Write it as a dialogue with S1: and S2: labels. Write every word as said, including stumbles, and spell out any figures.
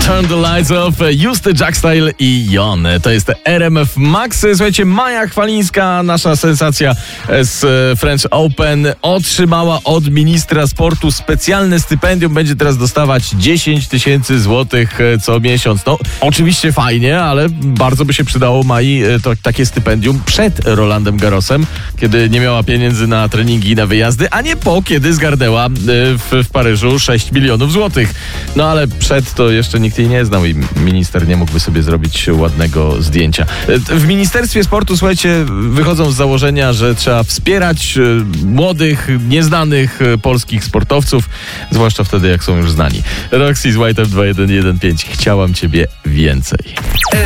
S1: Turn the Lights Off, Justy Jackstyle i Jon. To jest R M F Max. Słuchajcie, Maja Chwalińska, nasza sensacja z French Open, otrzymała od ministra sportu specjalne stypendium. Będzie teraz dostawać dziesięć tysięcy złotych co miesiąc. No, oczywiście fajnie, ale bardzo by się przydało Mai to, takie stypendium przed Rolandem Garrosem, kiedy nie miała pieniędzy na treningi i na wyjazdy, a nie po, kiedy zgarnęła w, w Paryżu sześć milionów złotych. No ale przed to jeszcze nikt jej nie znał i minister nie mógłby sobie zrobić ładnego zdjęcia. W Ministerstwie Sportu, słuchajcie, wychodzą z założenia, że trzeba wspierać młodych, nieznanych polskich sportowców, zwłaszcza wtedy, jak są już znani. Roxy z White F dwa jeden jeden pięć. Chciałam ciebie więcej.